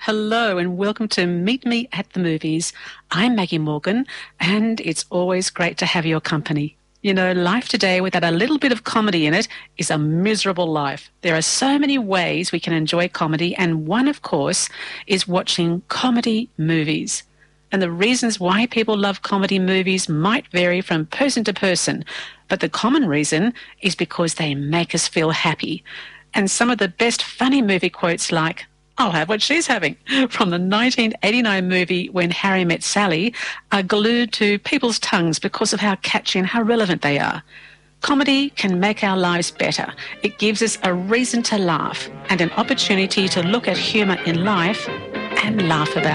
Hello and welcome to Meet Me at the Movies. I'm Maggie Morgan and it's always great to have your company. You know, life today without a little bit of comedy in it is a miserable life. There are so many ways we can enjoy comedy, and one, of course, is watching comedy movies. And the reasons why people love comedy movies might vary from person to person, but the common reason is because they make us feel happy. And some of the best funny movie quotes like, "I'll have what she's having," from the 1989 movie When Harry Met Sally, are glued to people's tongues because of how catchy and how relevant they are. Comedy can make our lives better. It gives us a reason to laugh and an opportunity to look at humour in life and laugh about it.